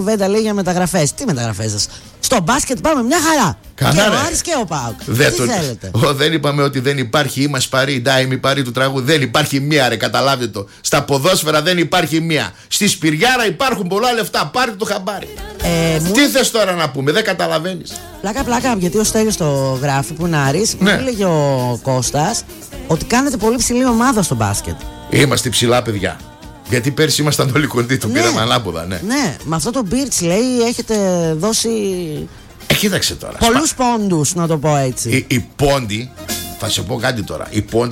κουβέντα λέει για μεταγραφές. Τι μεταγραφές? Στο μπάσκετ πάμε μια χαρά. Καλά, και ρε. ο Άρης και ο ΠΑΟΚ. Τι θέλετε? Δεν είπαμε ότι δεν υπάρχει είμαστε παρή, ντάιμι παρή του τραγούδι. Δεν υπάρχει μία, ρε, καταλάβετε το. Στα ποδόσφαιρα δεν υπάρχει μία. Στη Σπυριάρα υπάρχουν πολλά λεφτά. Πάρτε το χαμπάρι. Τι θες τώρα να πούμε, δεν καταλαβαίνεις. Πλάκα, γιατί ο Στέλιος το γράφει που είναι Άρης. Ναι. Μου έλεγε ο Κώστας ότι κάνετε πολύ ψηλή ομάδα στο μπάσκετ. Είμαστε ψηλά, παιδιά. Γιατί πέρσι ήμασταν όλοι κοντοί, το πήραμε ανάποδα, ναι. Ναι, με αυτό το Μπίρτς λέει έχετε δώσει. Κοίταξε τώρα. Πολλούς πόντους, να το πω έτσι. Οι πόντοι, θα σε πω κάτι τώρα.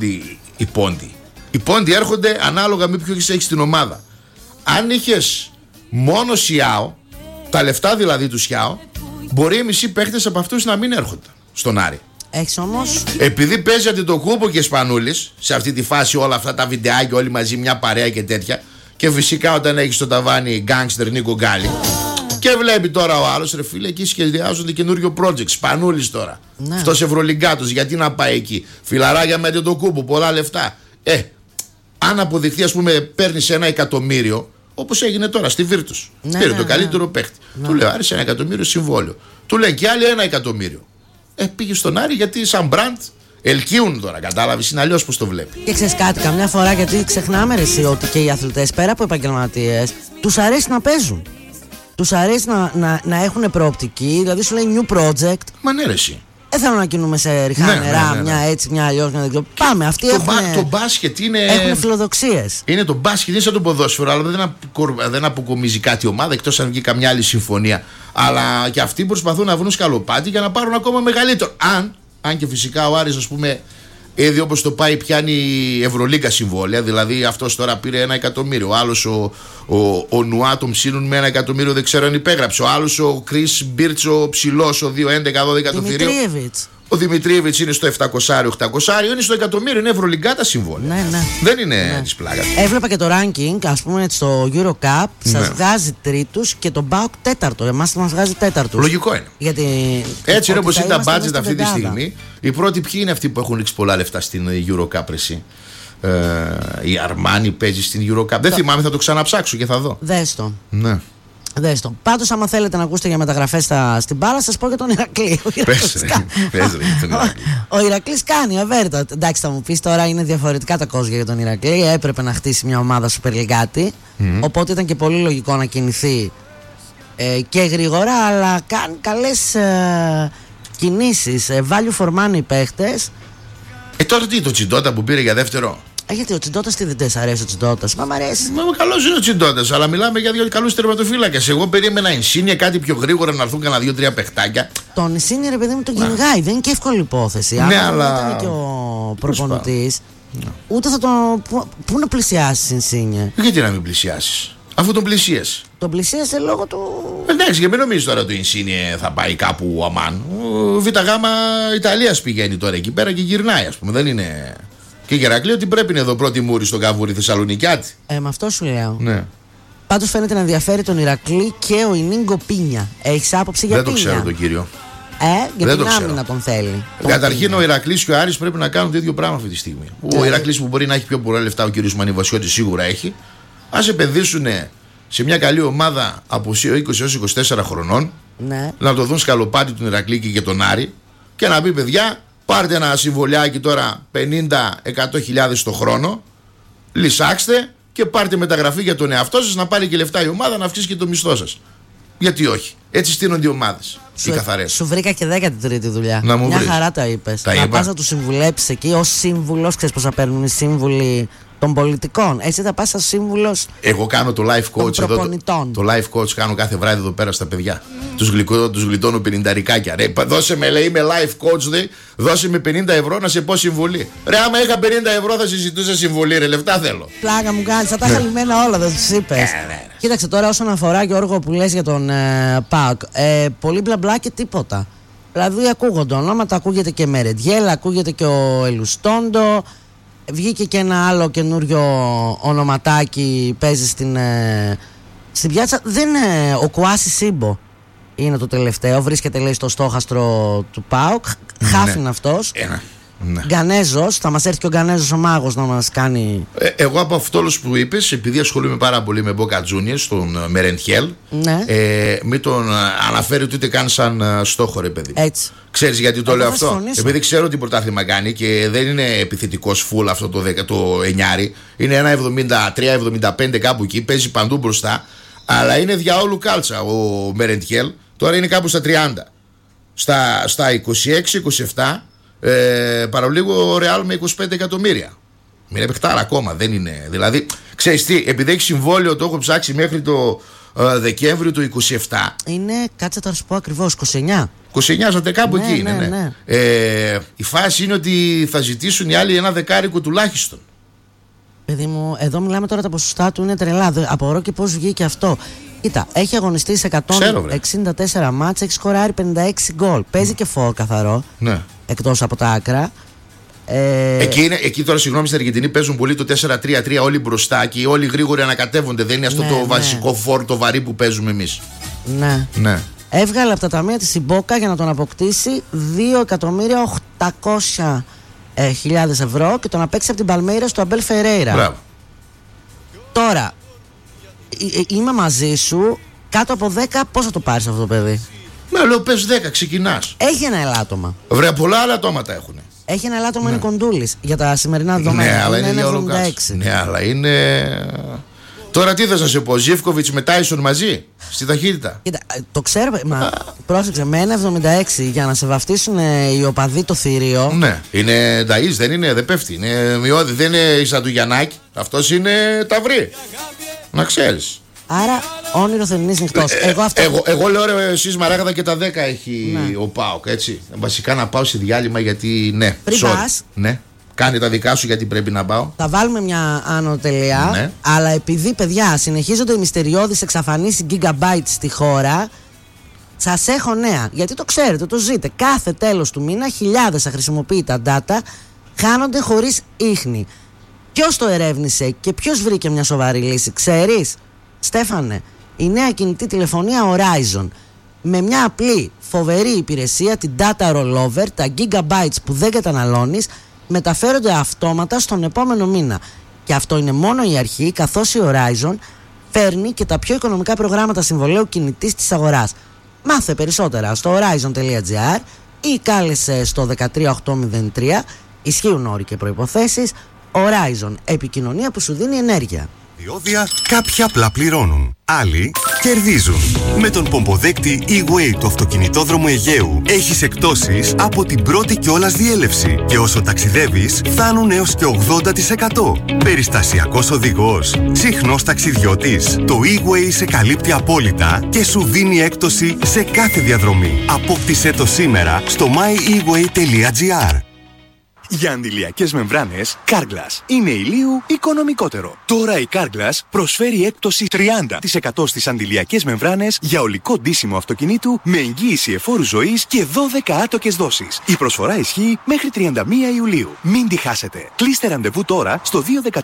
Οι πόντοι έρχονται ανάλογα με ποιο έχεις την ομάδα. Αν είχες μόνο Σιάο, τα λεφτά δηλαδή του Σιάο, μπορεί οι μισοί παίχτες από αυτούς να μην έρχονται στον Άρη. Έχεις όμως. Επειδή παίζει Αντιτοκούμπο και Σπανούλης σε αυτή τη φάση, όλα αυτά τα βιντεάκια, όλοι μαζί, μια παρέα και τέτοια. Και φυσικά όταν έχεις στο ταβάνι γκάνγκστερ Νίκο Γκάλι. Και βλέπει τώρα ο άλλος, ρε φίλε, εκεί σχεδιάζονται καινούριο project. Σπανούλης τώρα. Ναι. Αυτός Ευρωλιγκάτος, γιατί να πάει εκεί? Φιλαράκια με Αντιτοκούμπο, πολλά λεφτά. Αν αποδειχθεί, ας πούμε, παίρνεις 1 εκατομμύριο, όπως έγινε τώρα στη Βίρτους. Πήρε το καλύτερο παίχτη. Του λέει: Άρης 1 εκατομμύριο συμβόλαιο. Του λέει και άλλοι 1 εκατομμύριο. Πήγε στον Άρη γιατί σαν μπραντ ελκύουν τώρα, κατάλαβες, είναι αλλιώς πως το βλέπει. Και ξέρεις κάτι, καμιά φορά, γιατί ξεχνάμε ρε εσύ ότι και οι αθλητές πέρα από επαγγελματίες τους αρέσει να παίζουν. Τους αρέσει να έχουν προοπτική, δηλαδή σου λέει new project. Μα ναι, ρε εσύ. Δεν θέλω να κινούμε σε ριχά νερά, μια έτσι, μια αλλιώς, μια δεν ξέρω. Πάμε, αυτοί το μπάσκετ είναι. Έχουν φιλοδοξίες. Είναι το μπάσκετ, είναι σαν το ποδόσφαιρο, αλλά δεν αποκομίζει κάτι ομάδα εκτός αν βγει καμιά άλλη συμφωνία. Αλλά και αυτοί προσπαθούν να βρουν σκαλοπάτι για να πάρουν ακόμα μεγαλύτερο. Αν και φυσικά ο Άρης, ας πούμε, ήδη όπως το πάει, πιάνει Ευρωλίγκα συμβόλαια. Δηλαδή αυτός τώρα πήρε 1 εκατομμύριο. Ο άλλος ο Νουά τον ψήνουν με 1 εκατομμύριο, δεν ξέρω αν υπέγραψε. Ο άλλος ο Κρίς Μπίρτς, ο ψηλός, ο 2-11-12 το θηρίο. Ο Δημητρίεβιτς είναι στο 700-800, είναι στο εκατομμύριο, είναι Ευρωλιγκάτα συμβόλαια. Ναι. Δεν είναι της πλάκας. Έβλεπα και το ranking, ας πούμε, στο Eurocup, σας βγάζει τρίτους και τον ΠΑΟΚ τέταρτο. Εμάς μας βγάζει τέταρτος. Λογικό είναι. Γιατί έτσι είναι όπως είναι τα budget αυτή τη στιγμή. Οι πρώτοι ποιοι είναι αυτοί που έχουν ρίξει πολλά λεφτά στην Eurocup, εσύ? Η Αρμάνι παίζει στην Eurocup. Δεν θυμάμαι, θα το ξαναψάξω και θα δω. Δες το. Ναι. Πάντως, άμα θέλετε να ακούσετε για μεταγραφές στην μπάλα, σας πω για τον Ηρακλή. Ο Ηρακλής κάνει αβέρτα. Εντάξει, θα μου πεις τώρα είναι διαφορετικά τα κόζια για τον Ηρακλή. Έπρεπε να χτίσει μια ομάδα Super League. Οπότε ήταν και πολύ λογικό να κινηθεί και γρήγορα, αλλά κάνει καλές κινήσεις. Value for money παίχτες. Τώρα τι, το Τσιντότα που πήρε για δεύτερο? Γιατί ο Τσιντότας τι δεν σ' αρέσει ο Τσιντότας? Μα μ' αρέσει. Καλός είναι ο Τσιντότας, αλλά μιλάμε για 2 καλούς τερματοφύλακες. Εγώ περίμενα Ινσίνια κάτι πιο γρήγορα να έρθουν κανένα 2-3 παιχτάκια. Τον Ινσίνια, ρε παιδί μου, τον κυνηγάει. Δεν είναι και εύκολη υπόθεση. Ναι, αλλά ήταν και ο προπονητής. Ούτε θα τον. Πού να πλησιάσει Ινσίνια? Γιατί να μην πλησιάσει, αφού τον πλησίασε? Τον πλησίασε λόγω του. Εντάξει, και μην νομίζεις τώρα το Ινσίνια θα πάει κάπου αμάν. Ο ΒΓ Ιταλίας πηγαίνει τώρα εκεί πέρα και γυρνάει, ας πούμε. Δεν είναι. Και η Ηρακλή ότι πρέπει να εδώ πρώτη μούρη στον καβούρι Θεσσαλονικιάτη. Με αυτό σου λέω. Ναι. Πάντως φαίνεται να ενδιαφέρει τον Ηρακλή και ο Ινίγκο Πίνια. Έχεις άποψη για Πίνια? Δεν το ξέρω τον κύριο. Για την άμυνα τον θέλει. Καταρχήν ο Ηρακλής και ο Άρης πρέπει να κάνουν το ίδιο πράγμα αυτή τη στιγμή. Ο Ηρακλής που μπορεί να έχει πιο πολλά λεφτά, ο κύριος Μανιβασιώτης σίγουρα έχει. Ας επενδύσουν σε μια καλή ομάδα από 20 έως 24 χρονών. Ναι. Να το δουν σκαλοπάτι τον Ηρακλή και τον Άρη. Και να πει, παιδιά, πάρτε ένα συμβολιάκι τώρα 50-100 χιλιάδες το χρόνο, λυσάξτε και πάρτε μεταγραφή για τον εαυτό σας, να πάρει και λεφτά η ομάδα, να αυξήσει και το μισθό σας. Γιατί όχι? Έτσι στείνονται οι ομάδες. Οι καθαρές. Σου βρήκα και 13η δουλειά. Να μου Μια βρεις. χαρά τα είπες. Τα να είπα. πας να τους συμβουλέψεις εκεί ως σύμβουλος. Ξέρεις πώς θα παίρνουν οι σύμβουλοι των πολιτικών? Έτσι θα πας σαν σύμβουλος. Εγώ κάνω το life coach εδώ. Το life coach κάνω κάθε βράδυ εδώ πέρα στα παιδιά. Τους γλιτώνω 50 ρε, δώσε με, λέει, είμαι life coach, λέει, δώσε με 50 ευρώ να σε πω συμβουλή. Ρε, άμα είχα 50 ευρώ θα συζητούσα συμβουλή, ρε, λεφτά θέλω. Πλάκα μου κάνεις, θα τα είχα λυμμένα όλα, δεν τους είπες. Κοίταξε τώρα όσον αφορά, Γιώργο, που λες για τον ΠΑΟΚ, πολύ μπλα μπλα και τίποτα. Δηλαδή ακούγονται ονόματα, ακούγεται και Μερεντιέλ, ακούγεται και ο Ελουστόντο. Βγήκε και ένα άλλο καινούριο ονοματάκι, παίζει στην πιάτσα. Ο Κουάσι Σίμπο είναι το τελευταίο. Βρίσκεται, λέει, στο στόχαστρο του ΠΑΟΚ. Χάφιν αυτός. Ναι. Γκανέζος, θα μας έρθει και ο Γκανέζος ο μάγος να μας κάνει. Εγώ από αυτό όλο που είπες, επειδή ασχολούμαι πάρα πολύ με Boca Juniors, τον Merentiel, ναι. Μην τον αναφέρει ούτε καν σαν στόχο, ρε παιδί. Έτσι. Ξέρεις γιατί το λέω αυτό? Επειδή ξέρω τι πρωτάθλημα κάνει και δεν είναι επιθετικός φουλ αυτό το εννιάρι. Είναι ένα 73-75 κάπου εκεί, παίζει παντού μπροστά. Αλλά είναι διαόλου κάλτσα ο Merentiel. Τώρα είναι κάπου στα 30. Στα 26-27. Παρολίγο ο Ρεάλ με 25 εκατομμύρια. Μην παιχτάρα ακόμα, δεν είναι. Δηλαδή, ξέρεις τι, επειδή έχει συμβόλαιο, το έχω ψάξει μέχρι το Δεκέμβριο του 27. Είναι, κάτσε θα σου πω ακριβώς, 29. 29, σαν κάπου εκεί είναι. Ναι. Η φάση είναι ότι θα ζητήσουν οι άλλοι ένα δεκάρικο τουλάχιστον. Παιδί μου, εδώ μιλάμε τώρα, τα ποσοστά του είναι τρελά. Απορώ και πώς βγήκε αυτό. Κοίτα, έχει αγωνιστεί σε 164 μάτς, έχει σκοράρει 56 γκολ. Παίζει και φόρ καθαρό. Ναι. Εκτός από τα άκρα. Εκεί τώρα, συγγνώμη, στην Αργεντινή παίζουν πολύ το 4-3-3 όλοι μπροστά και όλοι γρήγορα ανακατεύονται. Δεν είναι αυτό το βασικό φόρ, το βαρύ που παίζουμε εμείς. Ναι. Έβγαλε από τα ταμεία της η Μπόκα για να τον αποκτήσει 2.800.000 ευρώ και τον απέξει από την Παλμέιρα στο Αμπέλ Φερέιρα. Μπράβο. Τώρα, είμαι μαζί σου. Κάτω από 10, πώς θα το πάρεις αυτό το παιδί? Ναι, λέω πες 10, ξεκινάς. Έχει ένα ελάττωμα. Βρε, πολλά ελαττώματα έχουν. Έχει ένα ελάττωμα, είναι κοντούλης για τα σημερινά δεδομένα. Ναι, αλλά είναι 76. Ναι, αλλά είναι. Τώρα τι θες να σε πω, Ζίβκοβιτς με Τάισον μαζί στη ταχύτητα? Κοίτα, το ξέρω, μα πρόσεξε, με 1,76 για να σε βαφτίσουν οι οπαδοί το θηρίο. Ναι, είναι νταΐς, δεν πέφτει. Είναι μειώδη, δεν είναι σαν του Γιαννάκη. Αυτός είναι ταυρί. Να ξέρεις. Άρα, όνειρο θερινής νυχτός. Εγώ λέω ρε, εσείς Μαράγδα και τα 10 έχει ο ΠΑΟΚ, έτσι. Βασικά να πάω σε διάλειμμα γιατί ναι. Πριν πας, ναι. Κάνε τα δικά σου γιατί πρέπει να πάω. Θα βάλουμε μια άνω τελεία. Ναι. Αλλά επειδή, παιδιά, συνεχίζονται οι μυστεριώδεις εξαφανίσεις gigabytes στη χώρα, σας έχω νέα. Γιατί το ξέρετε, το ζείτε. Κάθε τέλος του μήνα χιλιάδες αχρησιμοποιητά data χάνονται χωρίς ίχνη. Ποιος το ερεύνησε και ποιος βρήκε μια σοβαρή λύση, ξέρεις? Στέφανε, η νέα κινητή τηλεφωνία Horizon. Με μια απλή, φοβερή υπηρεσία, την data rollover, τα gigabytes που δεν καταναλώνεις μεταφέρονται αυτόματα στον επόμενο μήνα. Και αυτό είναι μόνο η αρχή, καθώς η Horizon φέρνει και τα πιο οικονομικά προγράμματα συμβολαίου κινητής της αγοράς. Μάθε περισσότερα στο horizon.gr ή κάλεσε στο 13803. Ισχύουν όροι και προϋποθέσεις. Horizon, επικοινωνία που σου δίνει ενέργεια. Διόδια κάποιοι απλά πληρώνουν, άλλοι κερδίζουν. Με τον πομποδέκτη E-Way του αυτοκινητόδρομου Αιγαίου έχεις εκπτώσεις από την πρώτη κιόλας διέλευση και όσο ταξιδεύεις φτάνουν έως και 80%. Περιστασιακός οδηγός, συχνός ταξιδιώτης. Το E-Way σε καλύπτει απόλυτα και σου δίνει έκπτωση σε κάθε διαδρομή. Απόκτησέ το σήμερα στο myeWay.gr. Για αντιλιακές μεμβράνες, Carglass είναι ηλίου οικονομικότερο. Τώρα η Carglass προσφέρει έκπτωση 30% στις αντιλιακές μεμβράνες για ολικό ντύσιμο αυτοκινήτου με εγγύηση εφόρου ζωής και 12 άτοκες δόσεις. Η προσφορά ισχύει μέχρι 31 Ιουλίου. Μην τη χάσετε. Κλείστε ραντεβού τώρα στο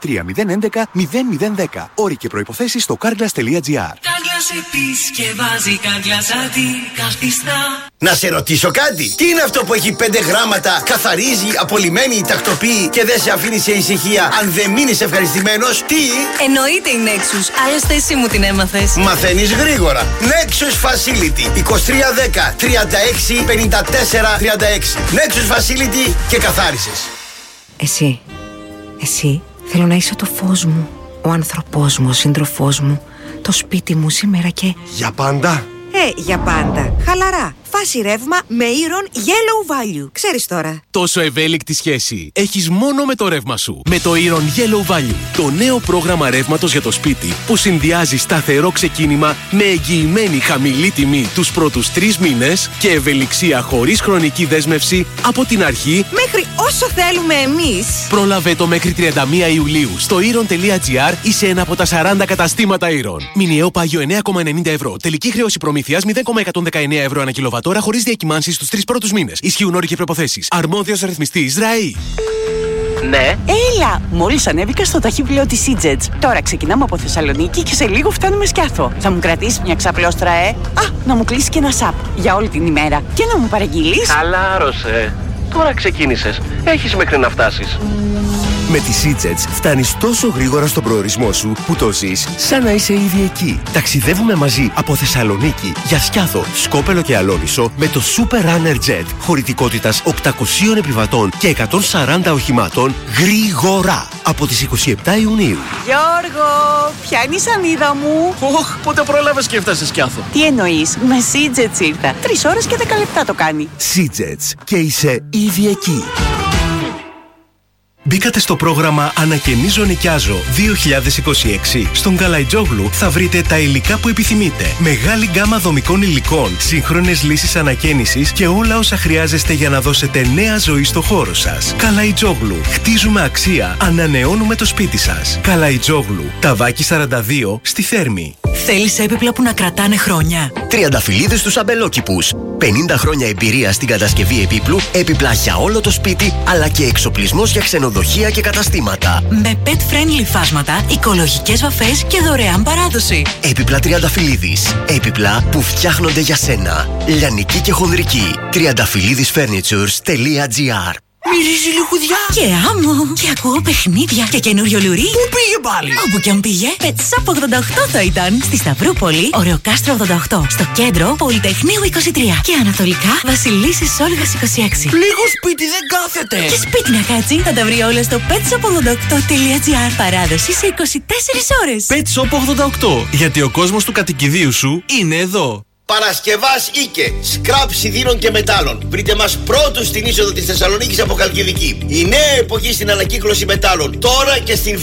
213-011-0010. Όροι και προϋποθέσεις στο carglass.gr. Carglass επισκευάζει, Carglass αντικαθιστά. Να σε ρωτήσω κάτι. Τι είναι αυτό που έχει 5 γράμματα, καθαρίζει, απολυμμένη, τακτοποιεί και δεν σε αφήνει σε ησυχία αν δεν μείνεις ευχαριστημένος? Τι? Εννοείται η Nexus. Άλλωστε εσύ μου την έμαθες. Μαθαίνεις γρήγορα. Nexus Facility 2310 36 54 36. Nexus Facility και καθάρισες. Εσύ θέλω να είσαι το φως μου, ο άνθρωπός μου, ο σύντροφός μου, το σπίτι μου σήμερα και... Για πάντα. Για πάντα. Χαλαρά. Φάση ρεύμα με Iron Yellow Value. Ξέρεις τώρα. Τόσο ευέλικτη σχέση έχεις μόνο με το ρεύμα σου. Με το Iron Yellow Value. Το νέο πρόγραμμα ρεύματος για το σπίτι που συνδυάζει σταθερό ξεκίνημα με εγγυημένη χαμηλή τιμή τους πρώτους 3 μήνες και ευελιξία χωρίς χρονική δέσμευση από την αρχή μέχρι όσο θέλουμε εμείς. Πρόλαβε το μέχρι 31 Ιουλίου στο iron.gr ή σε ένα από τα 40 καταστήματα Iron. Μηνιαίο πάγιο 9,90 ευρώ. Τελική χρέωση προμήθειας 0,119 ευρώ ανά κιλοβατόρα χωρίς διακυμάνσεις στους 3 πρώτους μήνες. Ισχύουν όροι και προϋποθέσεις. Αρμόδιος ρυθμιστής ΡΑΗ. Ναι. Έλα! Μόλις ανέβηκα στο ταχύπλαιο της EasyJet. Τώρα ξεκινάμε από Θεσσαλονίκη και σε λίγο φτάνουμε Σκιάθο. Θα μου κρατήσεις μια ξαπλώστρα, να μου κλείσει και ένα σαπ για όλη την ημέρα. Και να μου παραγγείλεις. Χαλάρωσε. Τώρα ξεκίνησες. Έχεις μέχρι να φτάσεις. Με τη SeaJets φτάνεις τόσο γρήγορα στον προορισμό σου που το ζεις σαν να είσαι ήδη εκεί. Ταξιδεύουμε μαζί από Θεσσαλονίκη για Σκιάθο, Σκόπελο και Αλόνισο με το Super Runner Jet χωρητικότητας 800 επιβατών και 140 οχημάτων γρήγορα από τις 27 Ιουνίου. Γιώργο, ποια είναι η σανίδα μου? Οχ, πότε πρόλαβες και έφτασες Σκιάθο? Τι εννοείς, με SeaJets ήρθα. 3 ώρες και 10 λεπτά το κάνει. SeaJets και είσαι ήδη εκεί. Μπήκατε στο πρόγραμμα Ανακαινίζω Νοικιάζω 2026. Στον Καλαϊτζόγλου θα βρείτε τα υλικά που επιθυμείτε. Μεγάλη γκάμα δομικών υλικών, σύγχρονες λύσεις ανακαίνησης και όλα όσα χρειάζεστε για να δώσετε νέα ζωή στο χώρο σας. Καλαϊτζόγλου. Χτίζουμε αξία. Ανανεώνουμε το σπίτι σας. Καλαϊτζόγλου. Ταβάκι 42 στη Θέρμη. Θέλεις έπιπλα που να κρατάνε χρόνια? Τριανταφυλλίδες στους αμπελόκηπους. 50 χρόνια εμπειρία στην κατασκευή επίπλου, έπιπλα για όλο το σπίτι, αλλά και εξοπλισμός για ξενοδοχεία και καταστήματα. Με pet-friendly φάσματα, οικολογικές βαφές και δωρεάν παράδοση. Έπιπλα Τριανταφυλλίδης. Έπιπλα που φτιάχνονται για σένα. Λιανική και χονδρική. Triandafyllidisfurnitures.gr. Μυρίζει λουκουδιά και άμμο. Και ακούω παιχνίδια και καινούριο λουρί. Πού πήγε πάλι? Όπου κι αν πήγε. Pet Shop 88 θα ήταν. Στη Σταυρούπολη, Ωρεοκάστρο 88. Στο κέντρο, Πολυτεχνείου 23. Και ανατολικά, Βασιλίσσης Όλγας 26. Λίγο σπίτι δεν κάθεται. Και σπίτι να κάτσει, θα τα βρει όλα στο petshop88.gr. Παράδοση σε 24 ώρες. Pet Shop 88. Γιατί ο κόσμος του κατοικιδίου σου είναι εδώ. Παρασκευάς Ίκε, σκραπ σιδήρων και μετάλλων. Βρείτε μας πρώτους στην είσοδο της Θεσσαλονίκης από Χαλκιδική. Η νέα εποχή στην ανακύκλωση μετάλλων. Τώρα και στην